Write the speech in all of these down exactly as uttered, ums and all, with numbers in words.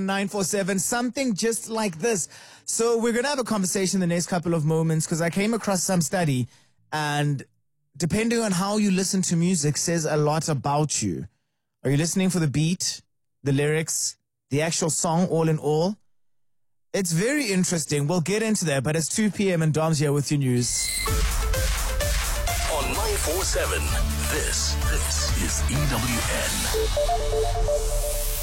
nine four seven, something just like this. So we're going to have a conversation in the next couple of moments because I came across some study, and depending on how you listen to music says a lot about you. Are you listening for the beat, the lyrics, the actual song all in all? It's very interesting. We'll get into that, but it's two p.m. and Dom's here with your news. On nine four seven, this, this is E W N.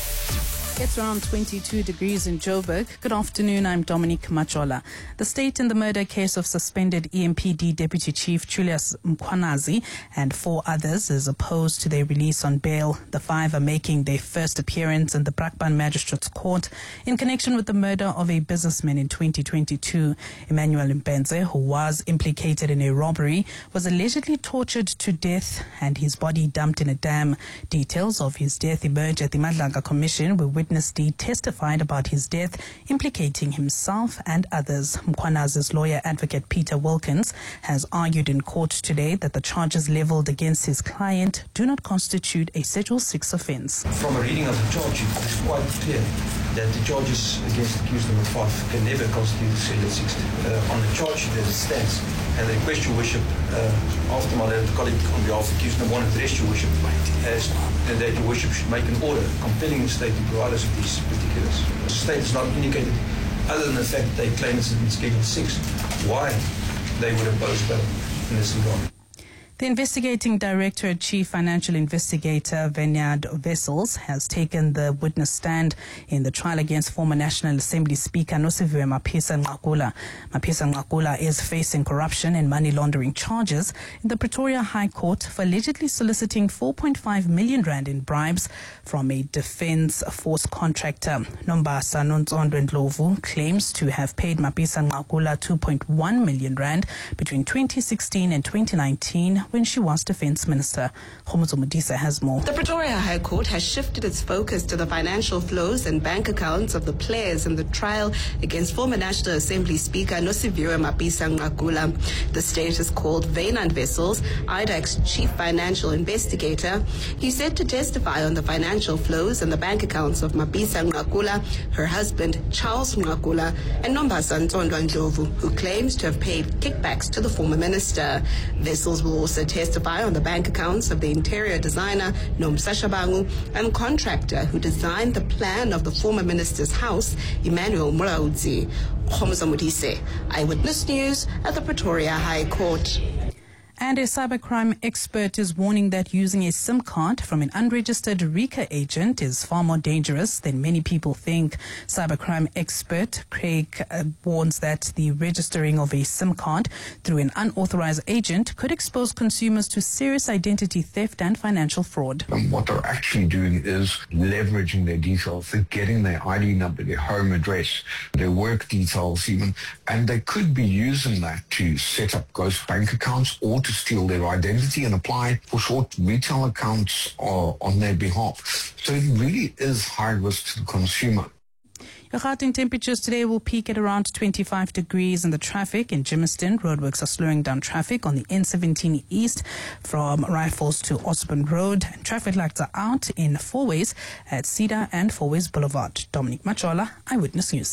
It's around twenty-two degrees in Joburg. Good afternoon, I'm Dominique Machola. The state in the murder case of suspended E M P D Deputy Chief Julius Mkhwanazi and four others is opposed to their release on bail. The five are making their first appearance in the Brakpan Magistrates Court in connection with the murder of a businessman in twenty twenty-two. Emmanuel Mbenze, who was implicated in a robbery, was allegedly tortured to death and his body dumped in a dam. Details of his death emerged at the Madlanga Commission, where Witness D testified about his death, implicating himself and others. Mkhwanazi's lawyer, advocate Peter Wilkins, has argued in court today that the charges leveled against his client do not constitute a Schedule six offense. From a reading of the charge, it's quite clear that the charges against accused number five can never constitute a Schedule six. Uh, on the charge sheet as it stands, and I request your worship, uh, after my letter to colleague on behalf of accused number one, address your worship, as that your worship should make an order compelling the state to provide us with these particulars. The state has not indicated, other than the fact that they claim it's in Schedule six, why they would oppose bail in this regard. The investigating director and chief financial investigator, Vineyard Wessels, has taken the witness stand in the trial against former National Assembly Speaker Nosiviwe Mapisa-Nqakula. Mapisa-Nqakula is facing corruption and money laundering charges in the Pretoria High Court for allegedly soliciting four point five million rand in bribes from a defense force contractor. Nombasa Nonzondo Ndlovu claims to have paid Mapisa-Nqakula two point one million rand between twenty sixteen and twenty nineteen when she was Defence Minister. Khomotso Modisa has more. The Pretoria High Court has shifted its focus to the financial flows and bank accounts of the players in the trial against former National Assembly Speaker Nosiviwe Mapisa-Nqakula. The state has called Vineyard Wessels, I D A C's chief financial investigator. He's set to testify on the financial flows and the bank accounts of Mapisa-Nqakula, her husband Charles Nqakula, and Nombasa Nonzondo Ndlovu, who claims to have paid kickbacks to the former minister. Wessels will also testify on the bank accounts of the interior designer Nomsa Shabangu and contractor who designed the plan of the former minister's house, Emmanuel Muraudzi. Khomotso Modise, Eyewitness News at the Pretoria High Court. And a cybercrime expert is warning that using a SIM card from an unregistered RICA agent is far more dangerous than many people think. Cybercrime expert Craig uh, warns that the registering of a SIM card through an unauthorized agent could expose consumers to serious identity theft and financial fraud. And what they're actually doing is leveraging their details. They're getting their I D number, their home address, their work details even, and they could be using that to set up ghost bank accounts or to steal their identity and apply for short retail accounts uh, on their behalf. So it really is high risk to the consumer. Your Gauteng temperatures today will peak at around twenty-five degrees in the traffic. In Germiston, roadworks are slowing down traffic on the N seventeen East from Rifles to Osborne Road. Traffic lights are out in Fourways at Cedar and Fourways Boulevard. Dominique Machola, Eyewitness News.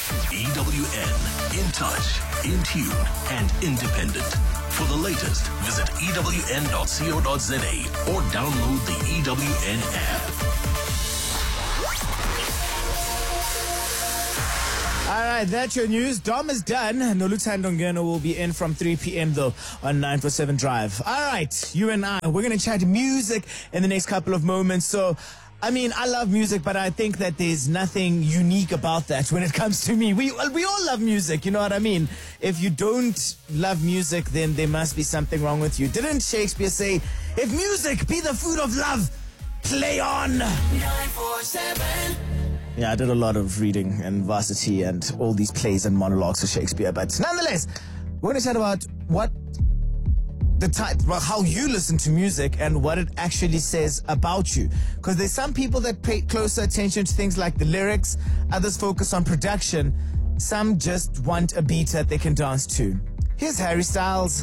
E W N, in touch, in tune, and independent. For the latest, visit E W N dot co dot za or download the E W N app. All right, that's your news. Dom is done. Noluthando Ngeno will be in from three p.m. though on nine four seven Drive. All right, you and I, we're going to chat music in the next couple of moments. So, I mean, I love music, but I think that there's nothing unique about that when it comes to me. We we all love music, you know what I mean? If you don't love music, then there must be something wrong with you. Didn't Shakespeare say, if music be the food of love, play on? nine four seven. Yeah, I did a lot of reading and varsity and all these plays and monologues of Shakespeare. But nonetheless, we're going to chat about what the type, well, how you listen to music and what it actually says about you. Because there's some people that pay closer attention to things like the lyrics. Others focus on production. Some just want a beat that they can dance to. Here's Harry Styles.